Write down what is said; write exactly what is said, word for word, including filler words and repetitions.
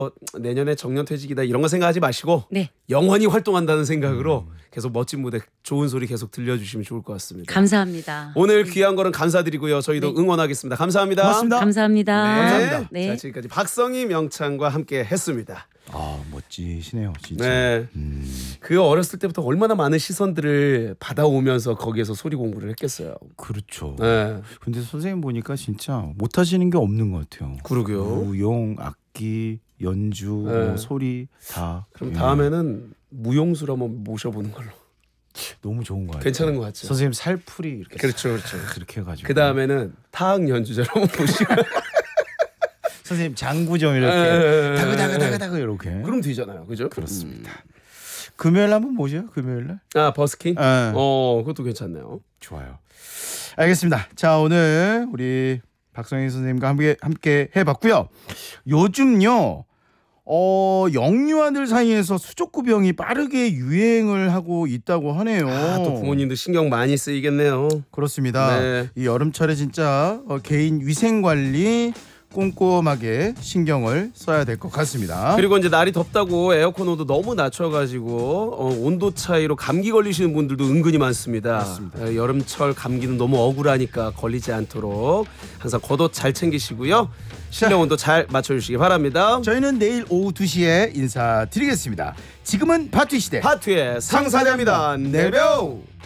어, 내년에 정년퇴직이다 이런 거 생각하지 마시고 네. 영원히 활동한다는 생각으로 계속 멋진 무대, 좋은 소리 계속 들려주시면 좋을 것 같습니다. 감사합니다. 오늘 귀한 거는 감사드리고요. 저희도 네. 응원하겠습니다. 감사합니다. 고맙습니다. 감사합니다. 네. 감사합니다. 네. 자, 지금까지 박성희 명창과 함께 했습니다. 아 멋지시네요, 진짜. 네. 음. 그 어렸을 때부터 얼마나 많은 시선들을 받아오면서 거기에서 소리 공부를 했겠어요. 그렇죠. 네. 근데 선생님 보니까 진짜 못하시는 게 없는 것 같아요. 그러게요. 무용, 악기, 연주, 네. 뭐 소리 다. 그럼 예. 다음에는 무용수로 한번 모셔보는 걸로. 너무 좋은 거 같아요. 괜찮은 것 같죠? 선생님 살풀이 이렇게 그렇죠, 그렇죠. 그렇게 해가지고. 그 다음에는 타악 연주자로 한번 모시고. 선생님 장구정 이렇게 에, 다그다그다그다그 이렇게. 그럼 되잖아요, 그죠? 그렇습니다. 금요일 한번 모셔요. 금요일 날. 아 버스킹? 네. 어, 그것도 괜찮네요. 좋아요. 알겠습니다. 자 오늘 우리 박성희 선생님과 함께 함께 해봤고요. 요즘요. 어 영유아들 사이에서 수족구병이 빠르게 유행을 하고 있다고 하네요. 아, 또 부모님도 신경 많이 쓰이겠네요. 그렇습니다. 네. 이 여름철에 진짜 어, 개인 위생 관리 꼼꼼하게 신경을 써야 될 것 같습니다. 그리고 이제 날이 덥다고 에어컨 온도 너무 낮춰가지고 어, 온도 차이로 감기 걸리시는 분들도 은근히 많습니다. 맞습니다. 에, 여름철 감기는 너무 억울하니까 걸리지 않도록 항상 겉옷 잘 챙기시고요. 실내 온도 잘 맞춰주시기 바랍니다. 저희는 내일 오후 두 시에 인사드리겠습니다. 지금은 바투 시대 파투의 상사자입니다. 내려.